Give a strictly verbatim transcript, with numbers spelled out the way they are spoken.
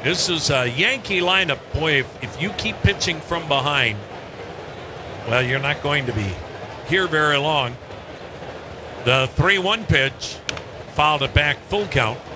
This is a Yankee lineup. Boy, if, if you keep pitching from behind, well, you're not going to be here very long. The three one pitch fouled it back, full count.